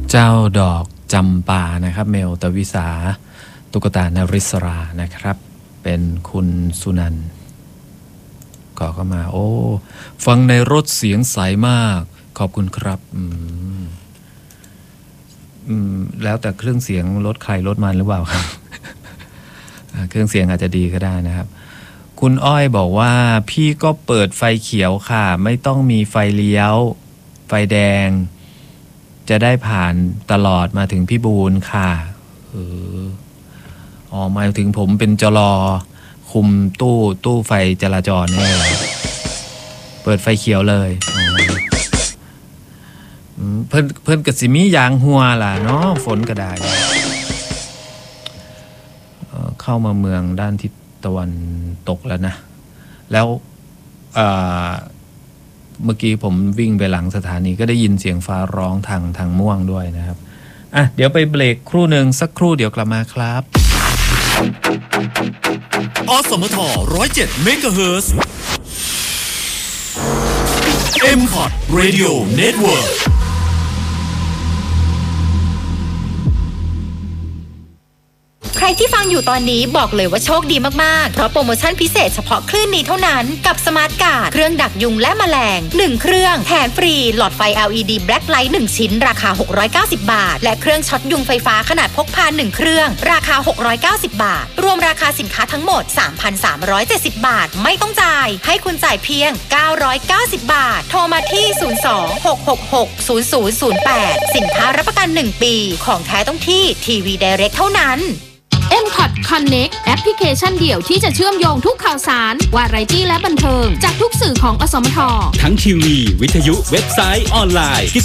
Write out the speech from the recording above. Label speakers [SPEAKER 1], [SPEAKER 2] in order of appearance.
[SPEAKER 1] เจ้าดอกจำปานะครับเมลตวิสาตุ๊กตานริศรานะครับเป็นคุณสุนันท์ก็เข้ามาโอ้ฟังในรถเสียงใสมากขอบคุณครับแล้วแต่เครื่องเสียงรถใครรถมันหรือเปล่าครับ เครื่องเสียงอาจจะดีก็ได้นะครับคุณอ้อยบอกว่าพี่ก็เปิดไฟเขียวค่ะไม่ต้องมีไฟเลี้ยวไฟแดงจะได้ผ่านตลอดมาถึงพี่บูนค่ะหมายถึงผมเป็นจลอคุมตู้ไฟจราจรนี่เลยเปิดไฟเขียวเลยเพิ่นกสิมียางหัวล่ะเนาะฝนก็ได้เข้ามาเมืองด้านทิศตะวันตกแล้วนะแล้วเมื่อกี้ผมวิ่งไปหลังสถานีก็ได้ยินเสียงฟ้าร้องทางม่วงด้วยนะครับเดี๋ยวไปเบรกครู่หนึ่งสักครู่เดี๋ยวกลับมาครับ
[SPEAKER 2] อสมท107เมกะเฮิรตซ์ M-Pod Radio Network
[SPEAKER 3] ใครที่ฟังอยู่ตอนนี้บอกเลยว่าโชคดีมากๆเพราะโปรโมชั่นพิเศษเฉพาะคลื่นนี้เท่านั้นกับสมาร์ทการ์ดเครื่องดักยุงและแมลง1เครื่องแถมฟรีหลอดไฟ LED Black Light 1ชิ้นราคา690บาทและเครื่องช็อตยุงไฟฟ้าขนาดพกพา1เครื่องราคา690บาทรวมราคาสินค้าทั้งหมด 3,370 บาทไม่ต้องจ่ายให้คุณจ่ายเพียง990บาทโทรมาที่02-666-0008สินค้ารับประกัน1ปีของแท้ต้องที่ TV Direct เท่านั้น
[SPEAKER 4] M-Pod Connect แอปพลิเคชันเดี่ยวที่จะเชื่อมโยงทุกข่าวสารวาไรตี้และบันเทิงจากทุกสื่อของอสมท
[SPEAKER 2] ทั้งทีวีวิทยุเว็บไซต์ออนไลน์กิ